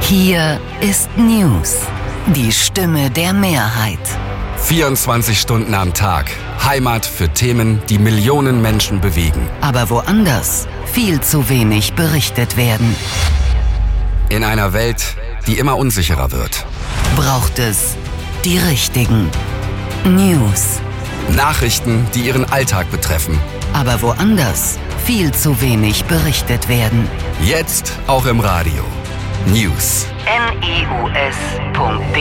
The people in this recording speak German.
Hier ist News, die Stimme der Mehrheit. 24 Stunden am Tag. Heimat für Themen, die Millionen Menschen bewegen. Aber woanders viel zu wenig berichtet werden. In einer Welt, die immer unsicherer wird. Braucht es die richtigen News. Nachrichten, die Ihren Alltag betreffen. Aber woanders viel zu wenig berichtet werden. Jetzt auch im Radio. News. news.de